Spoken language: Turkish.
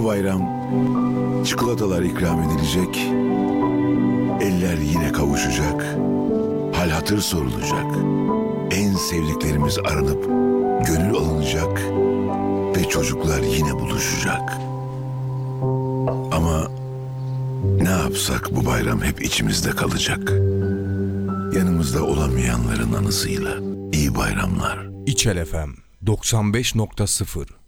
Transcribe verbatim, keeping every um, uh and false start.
bayram çikolatalar ikram edilecek, eller yine kavuşacak, hal hatır sorulacak, en sevdiklerimiz aranıp gönül alınacak ve çocuklar yine buluşacak. Ama ne yapsak bu bayram hep içimizde kalacak. Yanımızda olamayanların anısıyla. İyi bayramlar. İçel F M doksan beş nokta sıfır